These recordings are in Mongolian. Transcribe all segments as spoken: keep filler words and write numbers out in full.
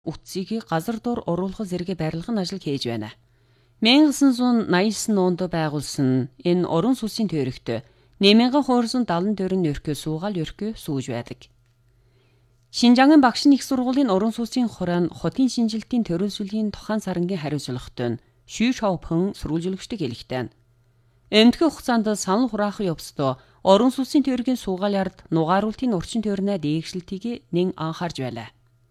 утсыг газар дуур оруулах зэрэг барилгын ажил хийж байна. мянга девятьсот восемьдесят девять онд байгуулсан энэ орон сүсийн төрөгт нэмэнгэн хуурсан далан төрн өрхөө суугаал өрхөө сууж байдаг. Шинжангийн багшийн их сургуулийн орон сүсийн хураан хотын шинжилтийн төрөлжлөлийн тухайн сарангийн хариуцлагатай шүй шовхон сурвалжлагчдаг хэлэхтэй. Эмтгэн хугацаанд санал хураах явцдаа орон сүсийн төргийн суугаал ярд нугааруултын урчин төрнөө дээгшлэлтийг нэн анхаарж байлаа.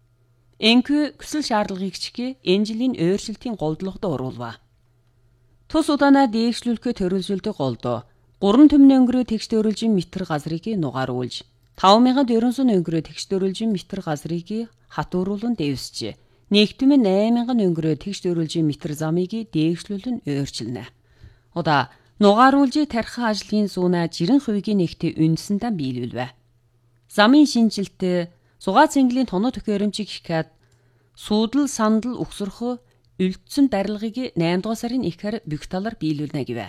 Энхүү хүсэл шаардлагыг чигээ энэ жилийн өөрчлөлтийн голдлогод оруулва. Тус удаанаа дээгшлүүлэхээ төрөлжүүлдэг голдоо гурван төмний өнгөрөө тэгш төрөлжин метр газрыг нугааруулж таван мянган дөрвөн зуун өнгөрөө тэгш төрөлжин метр газрыг хатууруулан дэвсж нэгдмэн найман мянган өнгөрөө тэгш төрөлжин метр замыг дээгшлүүлэн өөрчилнэ. Удаа нугааруулж тархи ажлын зүүнаа жирэн хувийн нэгтээ үндсэндээ биелүүлвэ. Замын шинжилтээ сугаа цэнгэлийн тоноо төхөөрөмжийг хихээд суудал сандал өгсөрхөө үлдсэн дарилгыг найман дугаар сарын ихэр бүх талаар биелүүлнэ гэвэ.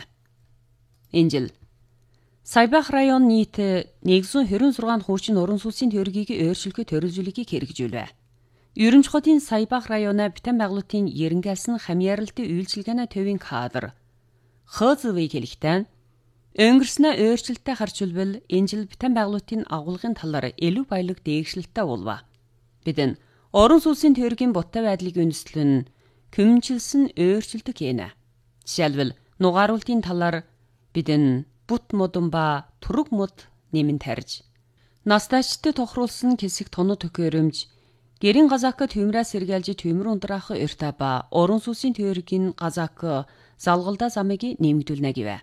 Энэ жил Сайбах район нийт нэгдсэн хорин зургаан хуучин орон сүсийн төргийг өөрчлөхөд төрөлжүүлэхийг хэрэгжүүлвэ. Ерөнч хотын Сайбах районаа битэн байгуулалтын ерөнхийлсөн хамьяаралтай үйлчилгээний төвийн кадр хөөзөв хэлэхтэн өнгөрснөө өөрчлөлтөд харчулбал энэ жил битэн байгуулалтын агуулгын талаар илүү баялаг дээгшлэлттэй болва. Бидэн орон сүсийн төргийн буттай байдлыг үндэслэн көмчилсэн өөрчлөлтөд хийнэ. Жишээлбэл нугааруултын талаар бидэн бут модумба тураг мод нэмэн тарж настачтай тохируулсан хэсэг тоноо төхөөрөмж гэрийн газаак төмрөө сэргээлж төмөр ундраах өртаба орон сүсийн төргийн газаак залгалдаа замыг нэмэгдүүлнэ гэвэ.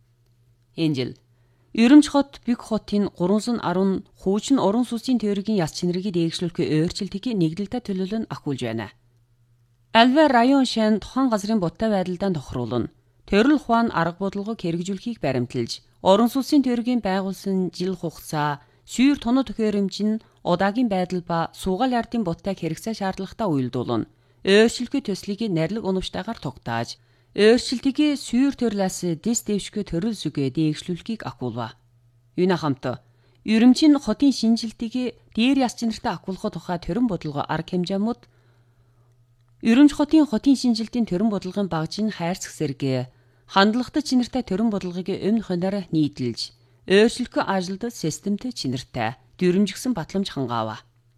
Энэ жил Ерөнч хот Бэг хотын гурван дөрвөн хуучин орон сүсийн төргийн яс чинэрийг дээгшлүүлэхээ өөрчлөлтийг нэгдэлтэй төлөөлөн ахиулж байна. Альва район шин тухайн газрын буттай байдалд тохируулна. Төрөл ухаан арга бодлогыг хэрэгжүүлэхийг баримталж, орон сүсийн төргийн байгуулсан жил хугацаа, сүйр тоноо төхөөрөмж нь удаагийн байдал ба суугаал ярдын буттай хэрэгцээ шаардлагатай уялдуулна. Өөрчлөлтийн төслийг нарилга уновчтойгоор тогтоож, өөрчлөлтийг сүйр төрлөөс дэс дэвшгүй төрөл зүгээ дээгшлүүлэхийг ахиулва. Юуна хамт Ерөнчийн хотын шинжилтийг дээр яс чинэртэй ахиулах тухай төрөн бодлого арга хэмжээмүүд Ерөнч хотын хотын шинжилтийн төрөн бодлогын багжийн хайрцаг зэрэг хандлагатай чинэртэй төрөн бодлогыг өмнө хоноор нийтэлж, өөрчлөлтөө ажилд системтэй чинэртэй дөрвөмжгсөн батламж хангаава.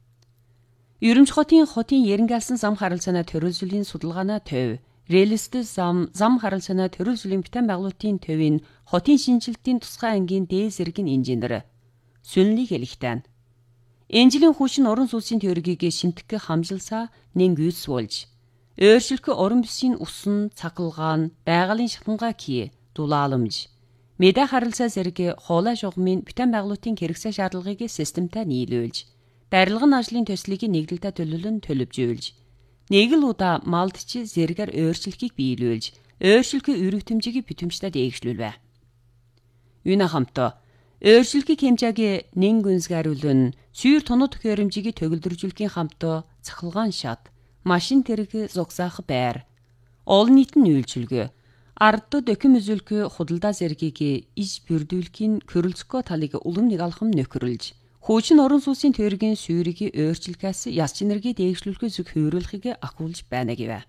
Ерөнч хотын хотын ерөнхийлсөн зам харилцааны төрөлжлийн судалгааны төв, реалистик зам, зам харилцааны төрөлжлийн битэн байгуулалтын төвийн хотын шинжилтийн тусгай ангийн дээд зэргийн инженер Сүнлийг хэлэхтэн. Энэ жилийн хүчин орон сүсийн төргийг шимтгэх хамжилсаа нэн гүйс болж, өөрчлөх орон бүсийн усан, цахилгаан, байгалийн шатангаа кий, дулааламж, мэдээ харилцаа зэрэг хоолой шугамын битэн байгуулалтын хэрэгцээ шаардлагыг системтэй нийлүүлж, барилгын ажлын төслийг нэгдэлтэй төлөвлөн төлөвжүүлж, нэг л удаа малдч зэрэгээр өөрчлөлтийг биелүүлж, өөрчлөлтийн өрөвтөмжийг битэмжтэй дээгшлүүлвэ. Юуна хамт өөрчлөлтийн хэмжээг нэн гүнзгийрүүлэн, сүйр тоноо төхөөрөмжийг төгөлдржүүлэхийн хамт цахилгаан шат, машин тэрэг зогсоох байр, олон нийтийн үйлчилгээ, ард дөхөм үзүүлэх худалдаа зэргийг иж бүрдүүлэхийн көрөлцгөө талыг улам нэг алхам нөхөрлж, хуучин орон сүсийн төргийн сүйрийг өөрчлөхөөс яс чинэрийг дээгшлүүлэхээ зүг хөврүүлэхийг ахиулж байна гэвэ.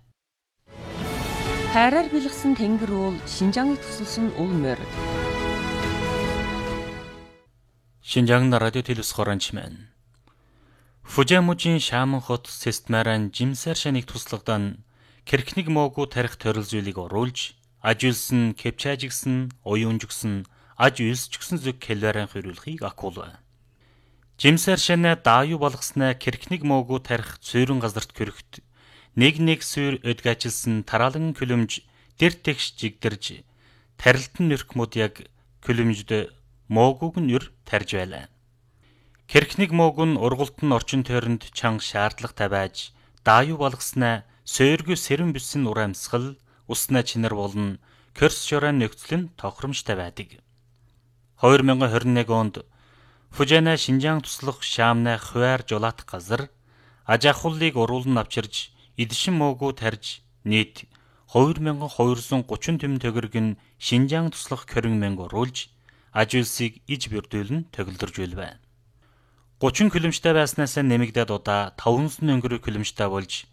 Хайраар бэлгсэн тэнгэр уул Шинжааныг тусалсан ул морь. Шинжаан радио телевизхоранч мэн. Фужиамужийн Шааман хот Сестмаран жимсэр шаныг туслагдан Кэрхнийг моогу тарих төрөлзүүлийг оруулж, аж үйлсэн, кепчажигсэн, уюунжгсэн, аж үйлсчгсэн зүг хэлвэрэн хөрүүлэхийг ахиулв. Жимсэр шанаа дааю болгоснаа Кэрхнийг моогу тарих цөөрөн газарт көрөхт нэг нэг сүйр өдгаажилсан тараалан күлэмж дэр тэгш жигдэрж тарилтан нөрх мод яг күлэмжд моогуг нүр тарж байлаа. Кэрхнийг моог нь ургалт нь орчин тойронд чанга шаардлага тавиаж дааю болгоснаа сөөргө сэрэн бүсэн урамсгал уснаа чинэр болон Көрс шорон нөхцөл нь тохиромжтой байдаг. две тысячи двадцать один онд Фужана Шинжаан туслах Шаамнай хуваар жолоодох газар аж ахуулыг уруулан авчирж эдшин моогуу тарж нийт two thousand two hundred thirty төм төгөрг нь Шинжаан туслах Корин мянга оруулж аж үйлсийг иж бүрдүүлэн төгөлдржүүлвэ. гучин км-тэй байснаас нэмэгдээд удаа таван өнгөрөг км-тэй болж